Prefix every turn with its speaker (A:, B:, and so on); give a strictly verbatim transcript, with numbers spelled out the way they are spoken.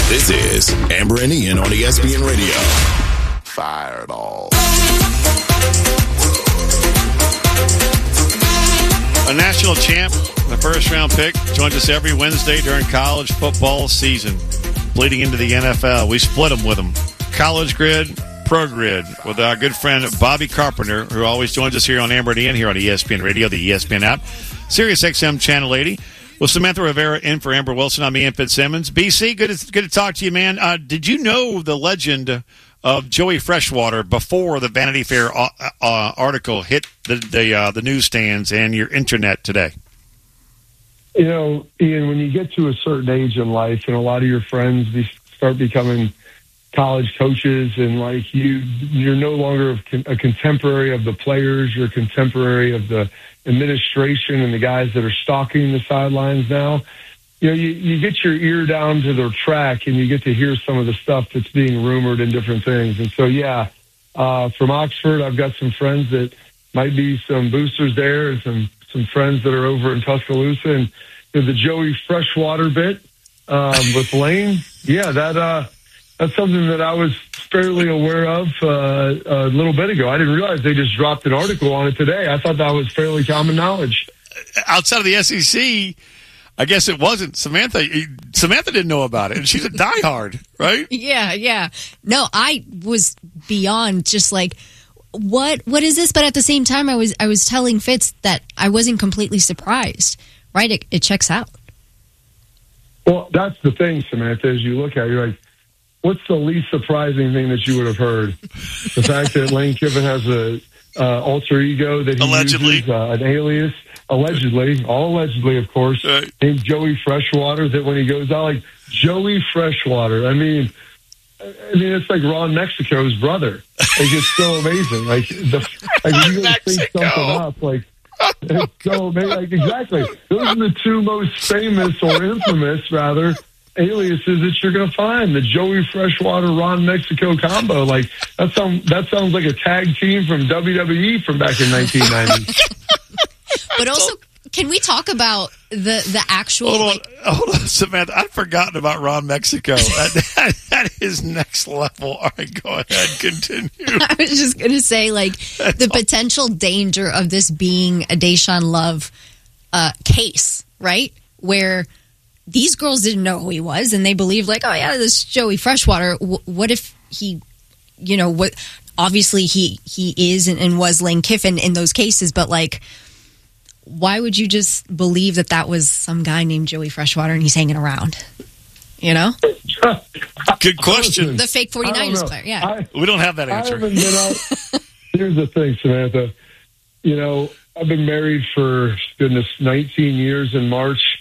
A: This is Amber and Ian on E S P N Radio. Fireball.
B: A national champ, the first round pick, joins us every Wednesday during college football season, bleeding into the N F L. We split them with them. College Grid, Pro Grid, with our good friend Bobby Carpenter, who always joins us here on Amber and Ian here on E S P N Radio, the E S P N app, Sirius X M Channel eighty. With Samantha Rivera in for Amber Wilson, I'm Ian Fitzsimmons. B C, good to, good to talk to you, man. Uh, did you know the legend of Joey Freshwater before the Vanity Fair uh, uh, article hit the the, uh, the newsstands and your internet today?
C: You know, Ian, when you get to a certain age in life, and a lot of your friends be, start becoming college coaches, and like you, you're no longer a contemporary of the players, you're a contemporary of the administration and the guys that are stalking the sidelines now. You know, you, you get your ear down to the track and you get to hear some of the stuff that's being rumored and different things. And so, yeah, uh, from Oxford, I've got some friends that might be some boosters there, and some, some friends that are over in Tuscaloosa. And you know, the Joey Freshwater bit um, with Lane, yeah, that uh, that's something that I was fairly aware of uh, a little bit ago. I didn't realize they just dropped an article on it today. I thought that was fairly common knowledge.
B: Outside of the S E C, I guess it wasn't. Samantha Samantha didn't know about it, and she's a diehard, right?
D: Yeah, yeah. No, I was beyond just like, what what is this? But at the same time, I was I was telling Fitz that I wasn't completely surprised, right? It, it checks out.
C: Well, that's the thing, Samantha, as you look at it, you're like, what's the least surprising thing that you would have heard? The fact that Lane Kiffin has a uh, alter ego that he
B: allegedly
C: uses, uh, an alias, allegedly, all allegedly, of course,
B: right,
C: named Joey Freshwater, that when he goes out, like, Joey Freshwater. I mean, I mean, it's like Ron Mexico's brother. Like, it's so amazing. Like, the, like you got to think something up, like, it's so amazing. Like, exactly. Those are the two most famous, or infamous, rather, aliases that you're going to find. The Joey Freshwater, Ron Mexico combo. Like, that, sound, that sounds like a tag team from W W E from back in nineteen ninety.
D: But also, can we talk about the, the actual...
B: Hold on,
D: like,
B: hold on, Samantha. I'd forgotten about Ron Mexico. that, that, that is next level. All right, go ahead. Continue.
D: I was just going to say, like,
B: That's
D: the
B: all.
D: potential danger of this being a Deshaun Love uh, case, right? Where these girls didn't know who he was, and they believed, like, oh, yeah, this Joey Freshwater. W- what if he, you know, what? Obviously he, he is and, and was Lane Kiffin in those cases, but, like, why would you just believe that that was some guy named Joey Freshwater and he's hanging around? You know?
B: Good question.
D: The fake 49ers player, yeah.
C: I,
B: We don't have that
C: I
B: answer.
C: haven't been out. Here's the thing, Samantha. You know, I've been married for, goodness, nineteen years in March.